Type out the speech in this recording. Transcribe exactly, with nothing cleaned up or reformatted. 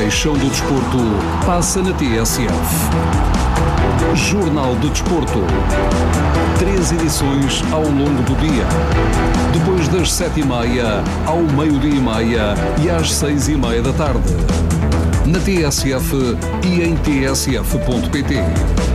paixão do desporto, passa na T S F. Jornal do Desporto. Três edições ao longo do dia. Depois das sete e meia, ao meio-dia e meia e às seis e meia da tarde. Na T S F e em t s f ponto p t.